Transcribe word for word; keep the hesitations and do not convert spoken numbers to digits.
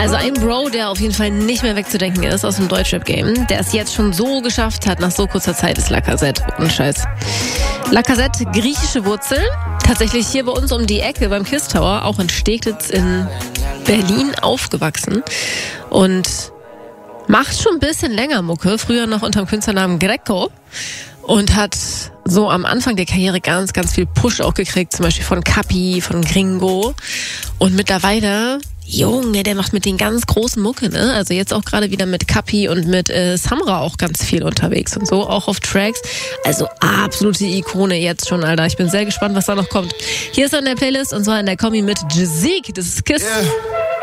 Also ein Bro, der auf jeden Fall nicht mehr wegzudenken ist aus dem Deutschrap-Game, der es jetzt schon so geschafft hat nach so kurzer Zeit, ist Lacazette. Ohne Scheiß. Lacazette, griechische Wurzeln. Tatsächlich hier bei uns um die Ecke beim Kiss Tower, auch in Steglitz in Berlin aufgewachsen. Und macht schon ein bisschen länger Mucke, früher noch unter dem Künstlernamen Greco. Und hat so am Anfang der Karriere ganz, ganz viel Push auch gekriegt, zum Beispiel von Kapi, von Gringo. Und mittlerweile, Junge, der macht mit den ganz großen Mucke, ne? Also jetzt auch gerade wieder mit Kapi und mit äh, Samra auch ganz viel unterwegs und so, auch auf Tracks. Also absolute Ikone jetzt schon, Alter. Ich bin sehr gespannt, was da noch kommt. Hier ist er in der Playlist und zwar in der Kombi mit Jazik. Das ist Kiss. Yeah.